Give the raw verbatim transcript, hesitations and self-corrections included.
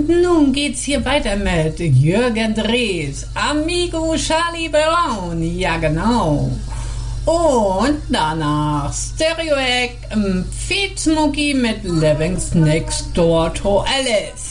nun geht's hier weiter mit Jürgen Drees, Amigo Charlie Brown, ja genau. Und danach Stereoac, Feed Smokey mit Living's Next Door to Alice.